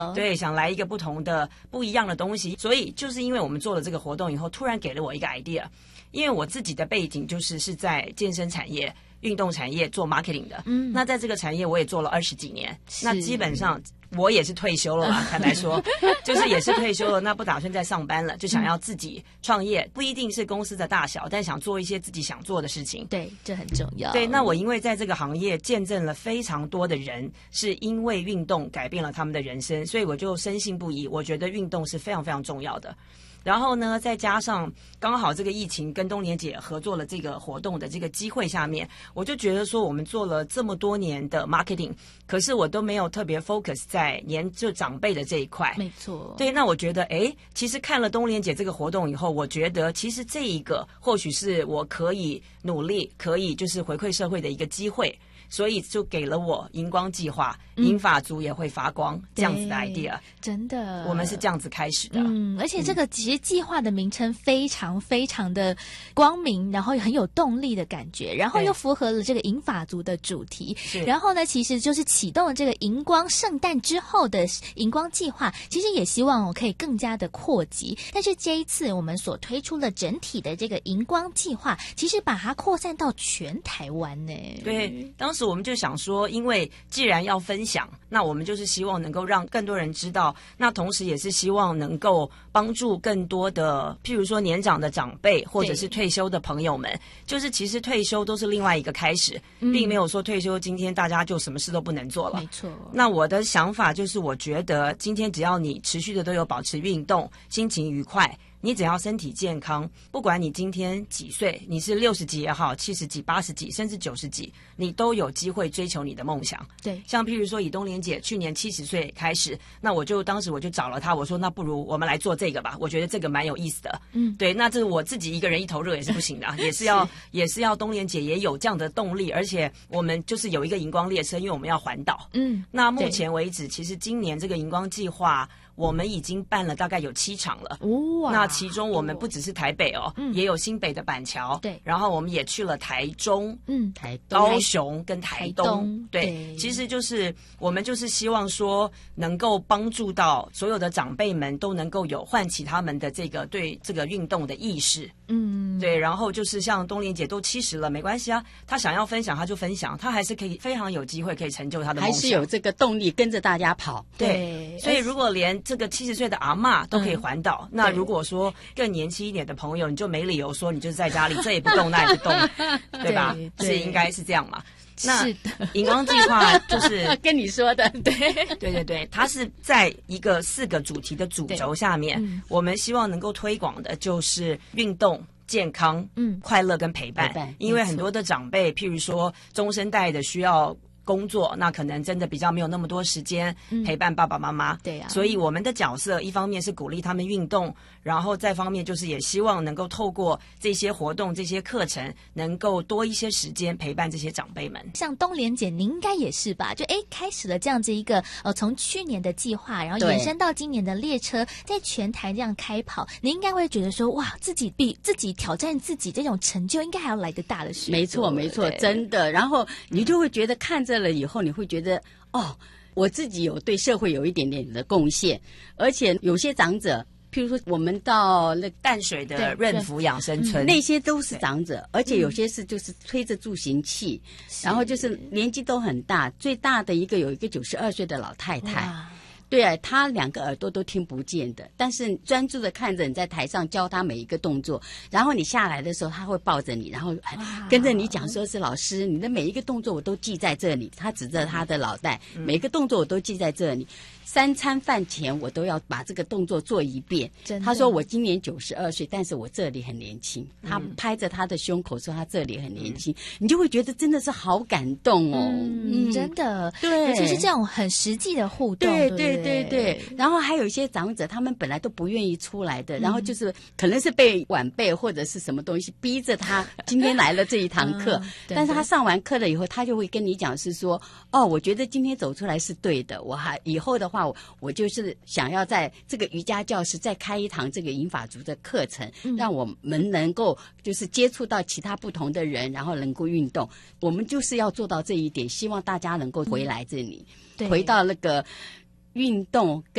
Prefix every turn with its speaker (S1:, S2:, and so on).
S1: 对，想来一个不一样的东西，所以就是因为我们做了这个活动以后，突然给了我一个 idea， 因为我自己的背景是在健身产业、运动产业做 marketing 的，那在这个产业我也做了20几年，那基本上我也是退休了啦，坦白说，就是也是退休了，那不打算再上班了，就想要自己创业，不一定是公司的大小，但想做一些自己想做的事情。
S2: 对，这很重要。
S1: 对，那我因为在这个行业见证了非常多的人是因为运动改变了他们的人生，所以我就深信不疑，我觉得运动是非常非常重要的。然后呢，再加上刚好这个疫情跟东联姐合作了这个活动的这个机会下面，我就觉得说我们做了这么多年的 marketing， 可是我都没有特别 focus 在就长辈的这一块。
S2: 没错。对，
S1: 那我觉得其实看了东联姐这个活动以后，我觉得其实这一个或许是我可以努力可以就是回馈社会的一个机会，所以就给了我荧光计划，银发族也会发光这样子的 idea。
S2: 真的，
S1: 我们是这样子开始的。
S2: 而且这个其实计划的名称非常非常的光明，然后很有动力的感觉，然后又符合了这个银发族的主题。然后呢，其实就是启动了这个荧光圣诞之后的荧光计划，其实也希望可以更加的扩及。但是这一次我们所推出了整体的这个荧光计划，其实把它扩散到全台湾呢。
S1: 对，当时我们就想说，因为既然要分享，那我们就是希望能够让更多人知道，那同时也是希望能够帮助更多的譬如说年长的长辈或者是退休的朋友们，就是其实退休都是另外一个开始，并没有说退休今天大家就什么事都不能做了。
S2: 没错。
S1: 那我的想法就是我觉得今天只要你持续的都有保持运动，心情愉快，你只要身体健康，不管你今天几岁，你是60几也好，70几、80几，甚至90几，你都有机会追求你的梦想。
S2: 对，
S1: 像譬如说以东联姐去年70岁开始，那当时我就找了她，我说那不如我们来做这个吧，我觉得这个蛮有意思的。对，那这我自己一个人一头热也是不行的，也是要东联姐也有这样的动力，而且我们就是有一个荧光列车，因为我们要环岛。那目前为止，其实今年这个荧光计划我们已经办了大概有7场了。那其中我们不只是台北也有新北的板桥，
S2: 对，
S1: 然后我们也去了台中、
S2: 台东、
S1: 高雄跟台东，对，其实就是我们就是希望说能够帮助到所有的长辈们都能够有唤起他们的这个对这个运动的意识。对，然后就是像东联姐都70了，没关系啊，她想要分享她就分享，她还是可以非常有机会可以成就她的梦想，
S3: 还是有这个动力跟着大家跑。
S1: 对，所以如果连这个70岁的阿嬷都可以环岛，那如果说更年轻一点的朋友，你就没理由说你就是在家里这也不动那也不动，对吧？是应该是这样嘛？那荧光计划就是
S3: 跟你说的，
S1: 对，它是在一个4个主题的主轴下面，我们希望能够推广的就是运动、健康、快乐跟陪伴。因为很多的长辈，譬如说中生代的需要工作，那可能真的比较没有那么多时间陪伴爸爸妈妈。
S2: 对啊，
S1: 所以我们的角色一方面是鼓励他们运动，然后再方面就是也希望能够透过这些活动、这些课程，能够多一些时间陪伴这些长辈们。
S2: 像东联姐，您应该也是吧？就开始了这样子一个从去年的计划，然后延伸到今年的列车，在全台这样开跑，您应该会觉得说，哇，自己比自己挑战自己这种成就，应该还要来得大的许多。
S3: 没错，真的。然后你就会觉得看着了以后，你会觉得我自己有对社会有一点点的贡献，而且有些长者。譬如说，我们到那
S1: 淡水的润福养生村，
S3: 那些都是长者，而且有些是就是推着助行器，然后就是年纪都很大，最大的有一个92岁的老太太。对啊，他2个耳朵都听不见的，但是专注的看着你在台上教他每一个动作，然后你下来的时候他会抱着你，然后跟着你讲说是老师，你的每一个动作我都记在这里。他指着他的脑袋，每一个动作我都记在这里。3餐饭前我都要把这个动作做一遍。他说我今年92岁，但是我这里很年轻。他拍着他的胸口说他这里很年轻，你就会觉得真的是好感动哦。
S2: 真的，
S3: 对，
S2: 尤其是这种很实际的互动。
S3: 对。然后还有一些长者，他们本来都不愿意出来的，然后就是可能是被晚辈或者是什么东西逼着他今天来了这一堂课，但是他上完课了以后，他就会跟你讲是说，我觉得今天走出来是对的，我还以后的话我就是想要在这个瑜伽教室再开一堂这个银发族的课程，让我们能够就是接触到其他不同的人，然后能够运动。我们就是要做到这一点，希望大家能够回来这里，回到那个运动